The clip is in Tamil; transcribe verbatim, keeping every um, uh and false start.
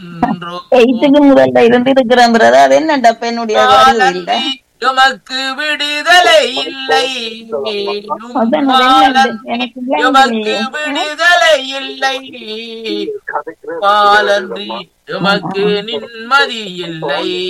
எயித்துக்கு முதல்ல இருந்து இருக்கிறேன் பிரதர். அது என்னடா பெண்ணுடைய வருது இல்ல, எமக்கு விடுதலை இல்லை, அதான் அது என்ன எனக்கு எமக்கு இல்லையே. விடுதலை இல்லை, பாலன்றி எமக்கு நிம்மதி இல்லை.